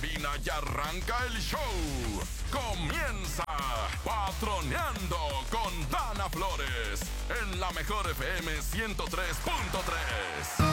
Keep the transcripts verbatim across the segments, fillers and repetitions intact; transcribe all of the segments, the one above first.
cabina y arranca el show. Comienza Patroneando con Dana Flores en la mejor F M ciento tres punto tres.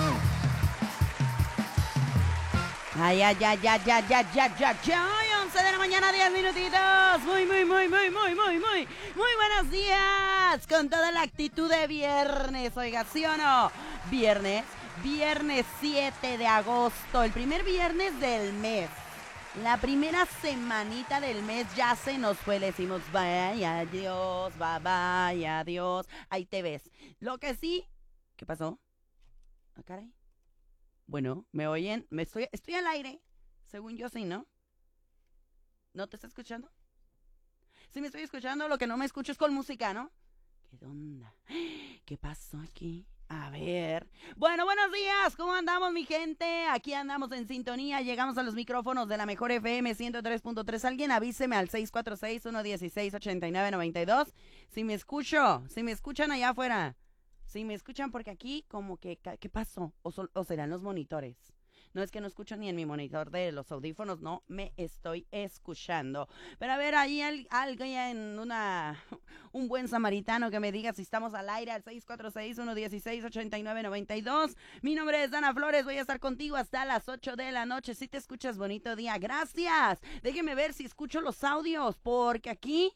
Ay, ay, ay, ay, ay, ay, ay, ay, ay, once de la mañana, diez minutitos. Muy, muy, muy, muy, muy, muy, muy, muy buenos días. Con toda la actitud de viernes, oiga, ¿sí o no? Viernes, viernes siete de agosto, el primer viernes del mes. La primera semanita del mes ya se nos fue, le decimos bye, adiós, bye, bye, adiós. Ahí te ves. Lo que sí, ¿qué pasó? Ah, caray. Bueno, ¿me oyen? ¿Me estoy, estoy al aire? Según yo sí, ¿no? ¿No te está escuchando? Sí me estoy escuchando, lo que no me escucho es con música, ¿no? ¿Qué onda? ¿Qué pasó aquí? A ver. Bueno, buenos días, ¿cómo andamos, mi gente? Aquí andamos en sintonía, llegamos a los micrófonos de la mejor F M ciento tres punto tres. Alguien avíseme al seis cuatro seis, uno uno seis, ocho nueve nueve dos. Si me escucho, si me escuchan allá afuera. Si me escuchan, porque aquí como que, ¿qué pasó? O, sol, o serán los monitores. No es que no escucho ni en mi monitor de los audífonos, no me estoy escuchando. Pero a ver, ahí al, alguien, una, un buen samaritano que me diga si estamos al aire al seis cuatro seis, uno uno seis, ocho nueve nueve dos. Mi nombre es Dana Flores, voy a estar contigo hasta las ocho de la noche. Si te escuchas, bonito día, gracias. Déjeme ver si escucho los audios, porque aquí...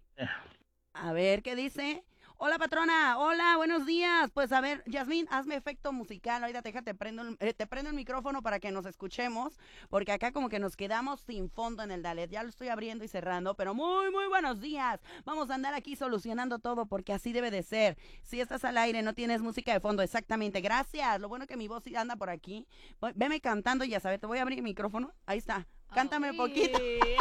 A ver, ¿qué dice? Hola, patrona. Hola, buenos días. Pues a ver, Yasmín, hazme efecto musical. Ahorita déjate, prendo el, eh, te prendo el micrófono para que nos escuchemos, porque acá como que nos quedamos sin fondo en el Dalet. Ya lo estoy abriendo y cerrando, pero muy, muy buenos días. Vamos a andar aquí solucionando todo, porque así debe de ser. Si estás al aire, no tienes música de fondo, exactamente. Gracias. Lo bueno que mi voz anda por aquí. Veme cantando, ya sabes, te voy a abrir el micrófono. Ahí está. Cántame un poquito.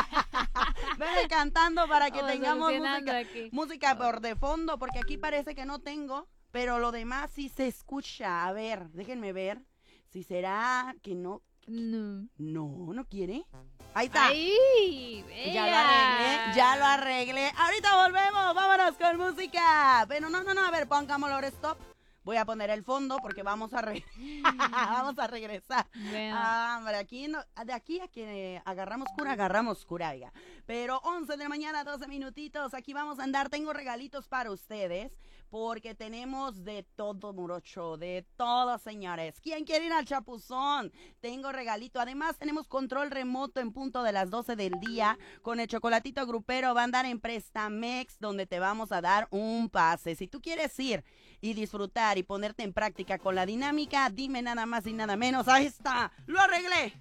Veme cantando para que Vamos tengamos música, música por de fondo, porque aquí parece que no tengo, pero lo demás sí se escucha. A ver, déjenme ver. Si será que no. No. No, ¿no quiere? Ahí está. Ay, ya lo arreglé, ya lo arreglé. Ahorita volvemos, vámonos con música. Pero no, no, no, a ver, pongámoslo stop. Voy a poner el fondo porque vamos a re vamos a regresar. Bueno. Ah, hombre, aquí no, de aquí a que agarramos cura, agarramos cura, oiga. Pero once de la mañana, doce minutitos, aquí vamos a andar. Tengo regalitos para ustedes porque tenemos de todo, morocho, de todo, señores. ¿Quién quiere ir al Chapuzón? Tengo regalito. Además, tenemos control remoto en punto de las doce del día con el chocolatito grupero. Va a andar en Prestamex, donde te vamos a dar un pase. Si tú quieres ir y disfrutar y ponerte en práctica con la dinámica, dime nada más y nada menos. Ahí está, lo arreglé.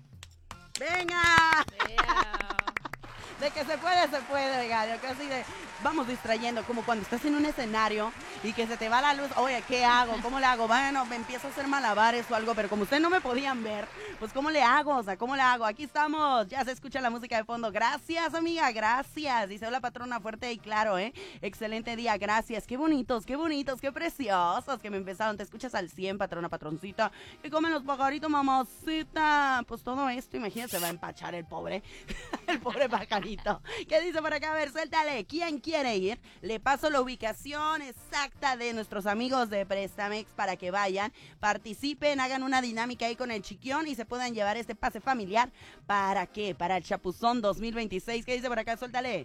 Venga. Yeah. De que se puede, se puede, oiga, yo casi de, vamos distrayendo, como cuando estás en un escenario y que se te va la luz. Oye, ¿qué hago? ¿Cómo le hago? Bueno, me empiezo a hacer malabares o algo, pero como ustedes no me podían ver, pues ¿cómo le hago? O sea, ¿cómo le hago? Aquí estamos, ya se escucha la música de fondo. Gracias, amiga, gracias. Dice, hola, patrona, fuerte y claro, ¿eh? Excelente día, gracias. Qué bonitos, qué bonitos, qué preciosos que me empezaron. Te escuchas al cien, patrona, patroncita. ¿Qué comen los pajaritos, mamacita? Pues todo esto, imagínate, se va a empachar el pobre, el pobre pajarito. ¿Qué dice por acá? A ver, suéltale. ¿Quién quiere ir? Le paso la ubicación exacta de nuestros amigos de Prestamex para que vayan, participen, hagan una dinámica ahí con el chiquión y se puedan llevar este pase familiar. ¿Para qué? Para el Chapuzón dos mil veintiséis. ¿Qué dice por acá? Suéltale.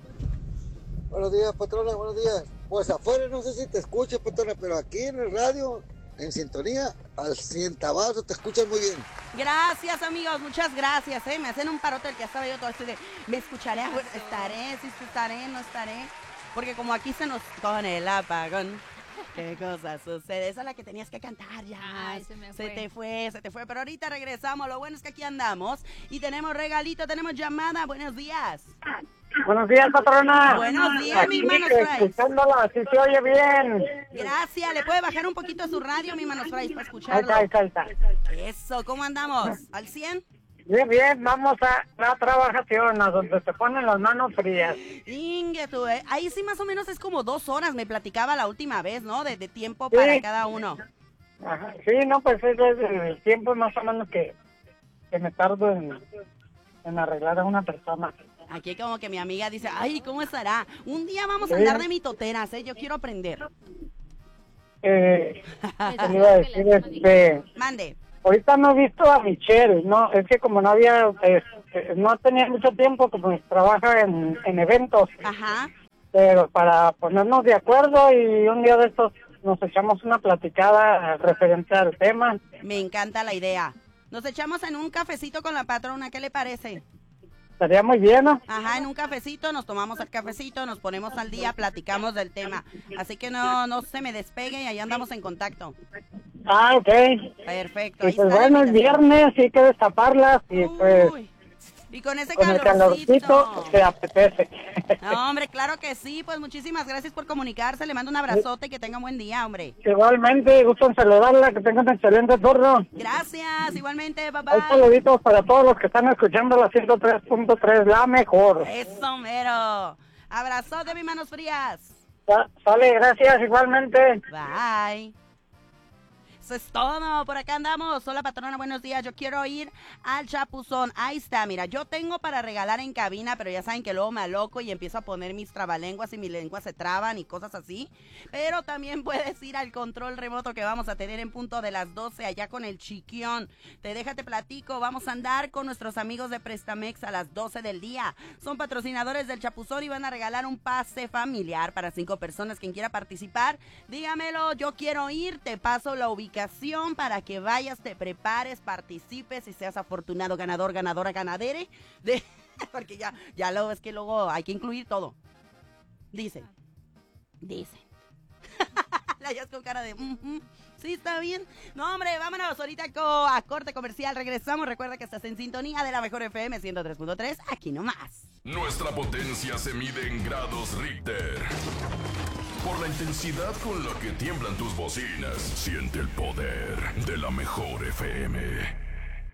Buenos días, patrona, buenos días. Pues afuera no sé si te escucho, patrona, pero aquí en el radio, en sintonía, al cientabazo, te escuchas muy bien. Gracias, amigos, muchas gracias, ¿eh? Me hacen un parote el que estaba yo todo esto de, ¿me escucharé? ¿Estaré? ¿Sí estaré? ¿No estaré? Porque como aquí se nos pone el apagón, ¿qué cosa sucede? Esa es la que tenías que cantar ya. Ay, se me fue. Se te fue, se te fue, pero ahorita regresamos. Lo bueno es que aquí andamos y tenemos regalito, tenemos llamada. Buenos días. Buenos días, patrona. Buenos días, mi hermano Fray. Escuchándola, si se oye bien. Gracias, ¿le puede bajar un poquito su radio, mi hermano Fray, para escucharlo? Ahí está, ahí está, ahí está. Eso, ¿cómo andamos? ¿Al cien? Bien, bien, vamos a la trabajación, a donde se ponen las manos frías. Inge, tú, eh. Ahí sí más o menos es como dos horas, me platicaba la última vez, ¿no? De, de tiempo para sí. Cada uno. Ajá. Sí, no, pues es el tiempo más o menos que, que me tardo en, en arreglar a una persona. Aquí como que mi amiga dice, ay, ¿cómo estará? Un día vamos a andar de mitoteras, ¿eh? Yo quiero aprender. Eh, te iba a decir, este... Mande. Ahorita no he visto a Michelle, no, es que como no había, este, eh, no tenía mucho tiempo, pues trabaja en, en eventos. Ajá. Pero para ponernos de acuerdo y un día de estos nos echamos una platicada referente al tema. Me encanta la idea. Nos echamos en un cafecito con la patrona, ¿qué le parece? Estaría muy bien, ¿no? Ajá, en un cafecito, nos tomamos el cafecito, nos ponemos al día, platicamos del tema. Así que no, no se me despegue y ahí andamos en contacto. Ah, ok. Perfecto. Y Ahí pues está la bueno, es invitación. viernes, sí hay que destaparlas y pues Uy, y con ese con el calorcito. calorcito se apetece. No, hombre, claro que sí. Pues muchísimas gracias por comunicarse. Le mando un abrazote y que tenga un buen día, hombre. Igualmente, gusto en saludarla, que tengan un excelente turno. Gracias, igualmente, bye Hay bye. saluditos para todos los que están escuchando la ciento tres punto tres, la mejor. Eso, mero. Abrazote, mis manos frías. Sa- Sale, gracias, igualmente. Bye. Eso es todo, por acá andamos. Hola patrona, buenos días, yo quiero ir al Chapuzón. Ahí está, mira, yo tengo para regalar en cabina, pero ya saben que luego me aloco y empiezo a poner mis trabalenguas y mis lenguas se traban y cosas así. Pero también puedes ir al control remoto que vamos a tener en punto de las doce allá con el Chiquión. Te déjate platico, vamos a andar con nuestros amigos de Prestamex a las doce del día. Son patrocinadores del Chapuzón y van a regalar un pase familiar para cinco personas. Quien quiera participar, dígamelo, yo quiero ir, te paso la ubicación para que vayas, te prepares, participes y seas afortunado, ganador, ganadora, ganadere, de, porque ya, ya lo es que luego hay que incluir todo. Dicen, dicen. La hayas con cara de, mm, mm, sí, está bien. No, hombre, vámonos ahorita co a corte comercial, regresamos. Recuerda que estás en sintonía de la mejor F M ciento tres punto tres, aquí nomás. Nuestra potencia se mide en grados Richter. Por la intensidad con la que tiemblan tus bocinas, siente el poder de la mejor F M.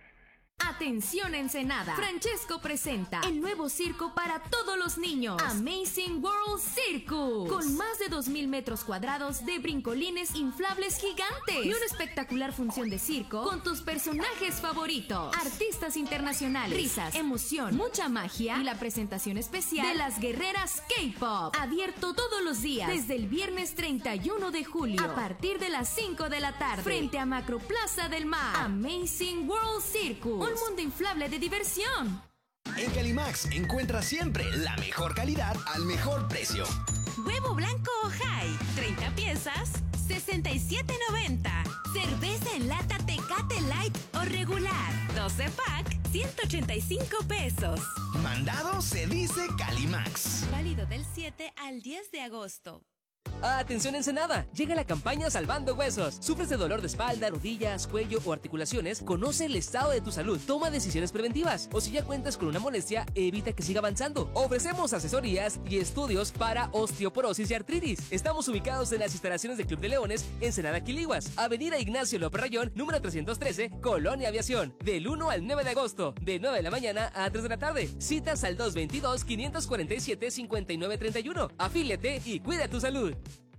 Atención Ensenada, Francesco presenta el nuevo circo para todos los niños, Amazing World Circus, con más de dos mil metros cuadrados de brincolines inflables gigantes y una espectacular función de circo con tus personajes favoritos, artistas internacionales, risas, emoción, mucha magia y la presentación especial de las guerreras K-Pop, abierto todos los días desde el viernes treinta y uno de julio a partir de las cinco de la tarde frente a Macroplaza del Mar. Amazing World Circus, un mundo inflable de diversión. En Calimax encuentras siempre la mejor calidad al mejor precio. Huevo blanco o high, treinta piezas, sesenta y siete noventa. Cerveza en lata Tecate Light o regular, doce pack, ciento ochenta y cinco pesos. Mandado se dice Calimax. Válido del siete al diez de agosto. ¡Atención Ensenada! Llega la campaña Salvando Huesos. ¿Sufres de dolor de espalda, rodillas, cuello o articulaciones? Conoce el estado de tu salud. Toma decisiones preventivas. O si ya cuentas con una molestia, evita que siga avanzando. Ofrecemos asesorías y estudios para osteoporosis y artritis. Estamos ubicados en las instalaciones del Club de Leones, Ensenada Quiliguas, Avenida Ignacio López Rayón, número trescientos trece, Colonia Aviación. Del uno al nueve de agosto, de nueve de la mañana a tres de la tarde. Citas al dos veintidós, quinientos cuarenta y siete, cincuenta y nueve treinta y uno. Afíliate y cuida tu salud.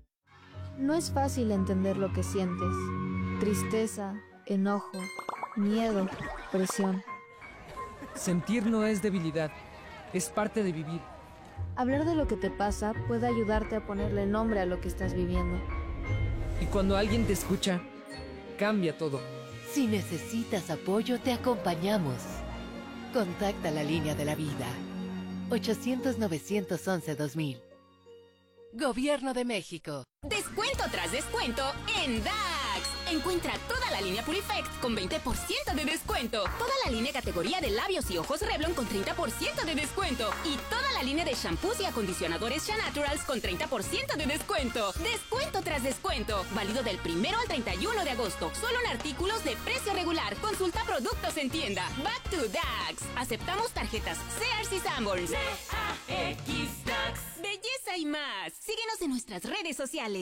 No es fácil entender lo que sientes. Tristeza, enojo, miedo, presión. Sentir no es debilidad, es parte de vivir. Hablar de lo que te pasa puede ayudarte a ponerle nombre a lo que estás viviendo. Y cuando alguien te escucha, cambia todo. Si necesitas apoyo, te acompañamos. Contacta la línea de la vida. ochocientos, novecientos once, dos mil. Gobierno de México. Descuento tras descuento en Dax. Encuentra toda la línea Purifect con veinte por ciento de descuento. Toda la línea categoría de labios y ojos Revlon con treinta por ciento de descuento. Y toda la línea de shampoos y acondicionadores Shanaturals con treinta por ciento de descuento. Descuento tras descuento. Válido del primero al treinta y uno de agosto. Solo en artículos de precio regular. Consulta productos en tienda. Back to Dax. Aceptamos tarjetas Sears y Sanborns. D A X Dax. Belleza y más. Síguenos en nuestras redes sociales.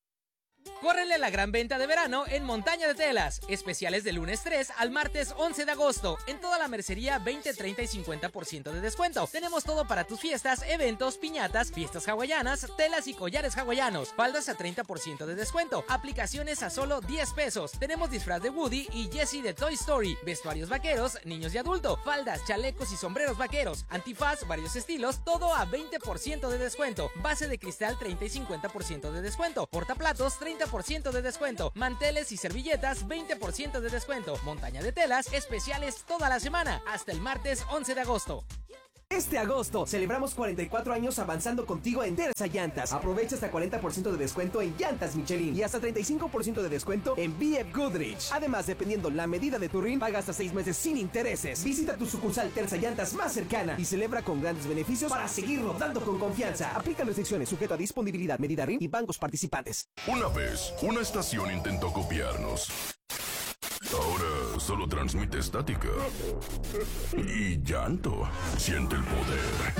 Córrele la gran venta de verano en Montaña de Telas. Especiales de lunes tres al martes once de agosto. En toda la mercería veinte, treinta y cincuenta por ciento de descuento. Tenemos todo para tus fiestas, eventos, piñatas, fiestas hawaianas, telas y collares hawaianos. Faldas a treinta por ciento de descuento. Aplicaciones a solo diez pesos. Tenemos disfraz de Woody y Jessie de Toy Story. Vestuarios vaqueros, niños y adulto. Faldas, chalecos y sombreros vaqueros. Antifaz, varios estilos, todo a veinte por ciento de descuento. Base de cristal treinta y cincuenta por ciento de descuento. Portaplatos treinta treinta por ciento de descuento. Manteles y servilletas, veinte por ciento de descuento. Montaña de telas, especiales toda la semana, hasta el martes once de agosto. Este agosto celebramos cuarenta y cuatro años avanzando contigo en Terza Llantas. Aprovecha hasta cuarenta por ciento de descuento en llantas Michelin y hasta treinta y cinco por ciento de descuento en B F Goodrich. Además, dependiendo la medida de tu R I N, paga hasta seis meses sin intereses. Visita tu sucursal Terza Llantas más cercana y celebra con grandes beneficios para seguir rodando con confianza. Aplican restricciones sujeto a disponibilidad, medida R I N y bancos participantes. Una vez, una estación intentó copiarnos. Ahora solo transmite estática y llanto. Siente el poder